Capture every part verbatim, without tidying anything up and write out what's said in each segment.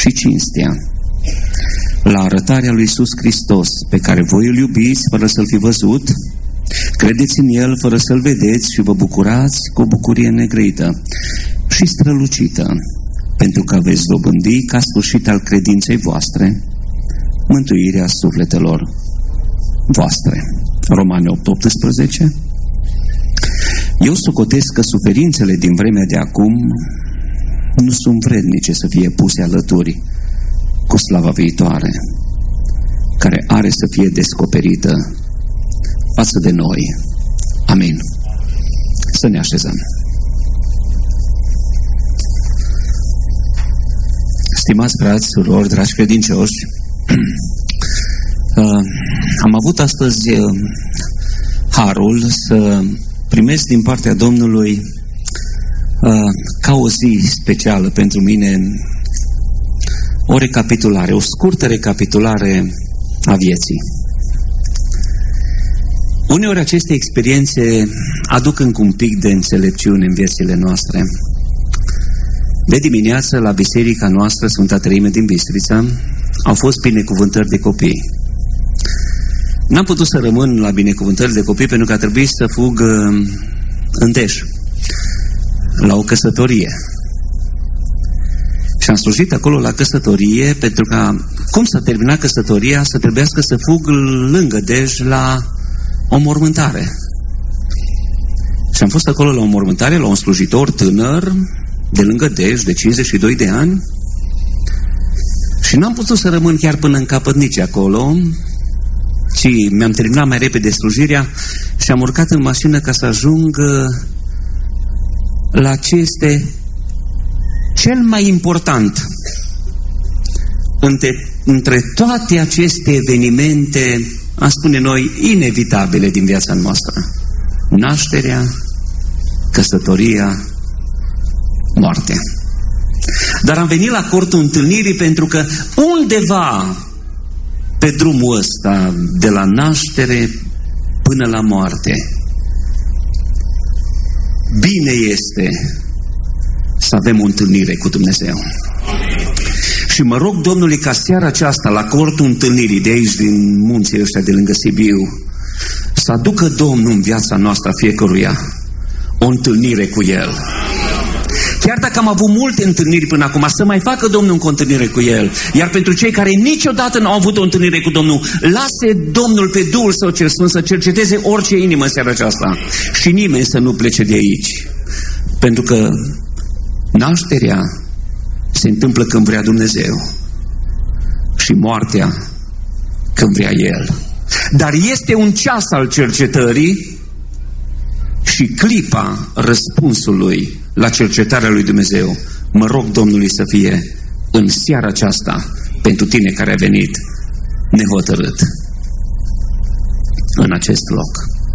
și cinstea, la arătarea lui Iisus Hristos, pe care voi îl iubiți fără să-L fi văzut, credeți în El fără să-L vedeți și vă bucurați cu o bucurie negrăită și strălucită, pentru că veți dobândi ca sfârșit al credinței voastre mântuirea sufletelor voastre. Romani opt optsprezece. Eu socotesc că suferințele din vremea de acum nu sunt vrednice să fie puse alături cu slava viitoare, care are să fie descoperită față de noi. Amin. Să ne așezăm. Stimați frați, surori, dragi credincioși, am avut astăzi harul să primesc din partea Domnului ca o zi specială pentru mine o recapitulare, o scurtă recapitulare a vieții. Uneori aceste experiențe aduc încă un pic de înțelepciune în viețile noastre. De dimineață, la biserica noastră, Sfânta Treime din Bistrița, au fost binecuvântări de copii. N-am putut să rămân la binecuvântări de copii pentru că a trebuit să fug în Deș, la o căsătorie. Și am slujit acolo la căsătorie pentru că, cum s-a terminat căsătoria, să trebuiască să fug lângă Dej la o mormântare. Și am fost acolo la o mormântare, la un slujitor tânăr, de lângă Dej, de cincizeci și doi de ani, și n-am putut să rămân chiar până în capăt nici acolo, ci mi-am terminat mai repede slujirea și am urcat în mașină ca să ajung la ce este cel mai important între, între toate aceste evenimente, am spune noi, inevitabile din viața noastră: nașterea, căsătoria, moartea. Dar am venit la cortul întâlnirii pentru că undeva pe drumul ăsta, de la naștere până la moarte, bine este să avem o întâlnire cu Dumnezeu. Și mă rog Domnului ca seara aceasta, la cortul întâlnirii de aici, din munții ăștia de lângă Sibiu, să aducă Domnul în viața noastră a fiecăruia o întâlnire cu El. Chiar dacă am avut multe întâlniri până acum, să mai facă Domnul încă o întâlnire cu El. Iar pentru cei care niciodată nu au avut o întâlnire cu Domnul, lase Domnul pe Duhul Său cel Sfânt să cerceteze orice inimă în seara aceasta. Și nimeni să nu plece de aici. Pentru că nașterea se întâmplă când vrea Dumnezeu și moartea când vrea El. Dar este un ceas al cercetării și clipa răspunsului la cercetarea lui Dumnezeu. Mă rog Domnului să fie în seara aceasta pentru tine care ai venit nehotărât în acest loc.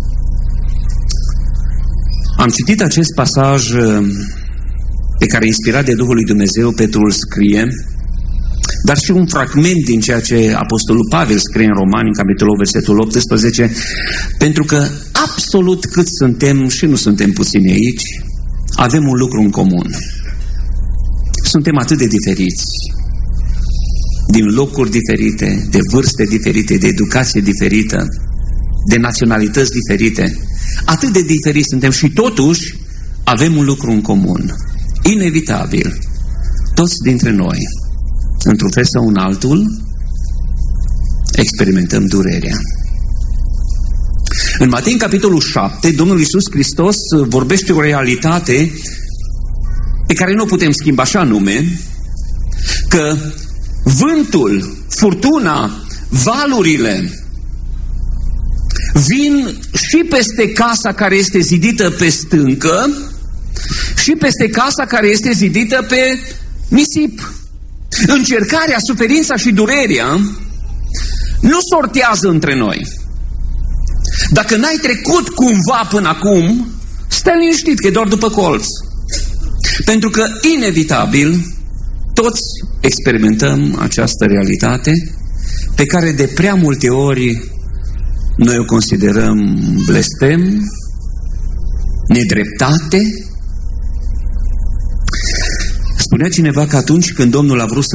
Am citit acest pasaj pe care, inspirat de Duhul lui Dumnezeu, Petru îl scrie, dar și un fragment din ceea ce Apostolul Pavel scrie în Romani, în capitolul opt, versetul optsprezece, pentru că absolut cât suntem, și nu suntem puțini aici, avem un lucru în comun. Suntem atât de diferiți, din locuri diferite, de vârste diferite, de educație diferită, de naționalități diferite. Atât de diferiți suntem și totuși avem un lucru în comun. Inevitabil, toți dintre noi, într-un fel sau un altul, experimentăm durerea. În Matei, în capitolul șapte, Domnul Iisus Hristos vorbește o realitate pe care nu o putem schimba, așa nume, că vântul, furtuna, valurile vin și peste casa care este zidită pe stâncă și peste casa care este zidită pe nisip. Încercarea, suferința și durerea nu sortează între noi. Dacă n-ai trecut cumva până acum, stai liniștit că e doar după colț. Pentru că, inevitabil, toți experimentăm această realitate pe care de prea multe ori noi o considerăm blestem, nedreptate. Spunea cineva că atunci când Domnul a vrut să